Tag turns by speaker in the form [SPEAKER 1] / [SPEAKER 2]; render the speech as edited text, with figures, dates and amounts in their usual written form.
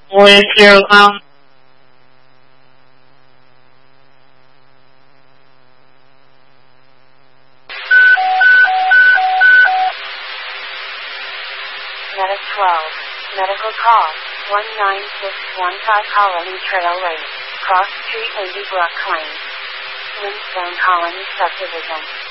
[SPEAKER 1] with your
[SPEAKER 2] Medic 12. Medical call. 1961 Colony Trail Lane. Cross Street 80 Brook Lane. Windstone Colony Subdivision.